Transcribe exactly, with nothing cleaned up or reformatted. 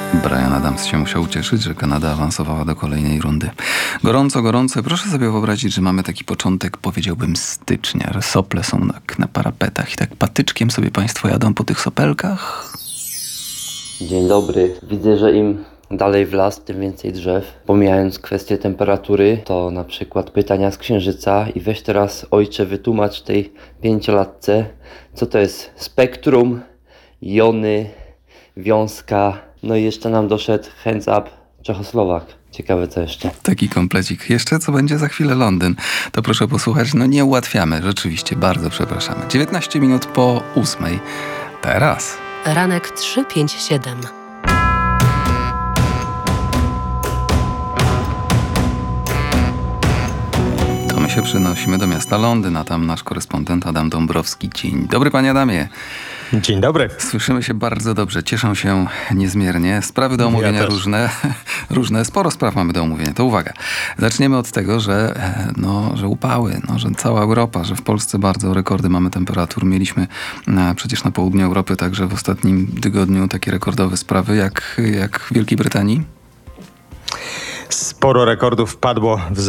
Bryan Adams się musiał cieszyć, że Kanada awansowała do kolejnej rundy. Gorąco, gorąco. Proszę sobie wyobrazić, że mamy taki początek, powiedziałbym, stycznia, że sople są tak na parapetach i tak patyczkiem sobie państwo jadą po tych sopelkach. Dzień dobry. Widzę, że im dalej w las, tym więcej drzew. Pomijając kwestię temperatury, to na przykład pytania z Księżyca i weź teraz, ojcze, wytłumacz tej pięciolatce, co to jest spektrum, jony, wiązka, no i jeszcze nam doszedł hands up Czechosłowak. Ciekawe co jeszcze. Taki komplecik. Jeszcze co będzie za chwilę Londyn. To proszę posłuchać. No nie ułatwiamy. Rzeczywiście, bardzo przepraszamy. dziewiętnaście minut po ósmej. Teraz. Ranek trzy pięć siedem. To my się przenosimy do miasta Londyn, a tam nasz korespondent Adam Dąbrowski. Dzień dobry, panie Adamie. Dzień dobry. Słyszymy się bardzo dobrze. Cieszę się niezmiernie. Sprawy do omówienia Ja też. różne. różne. Sporo spraw mamy do omówienia. To uwaga. Zaczniemy od tego, że, no, że upały, no, że cała Europa, że w Polsce bardzo rekordy mamy temperatur. Mieliśmy na, przecież na południu Europy także w ostatnim tygodniu takie rekordowe sprawy jak, jak w Wielkiej Brytanii. Sporo rekordów padło w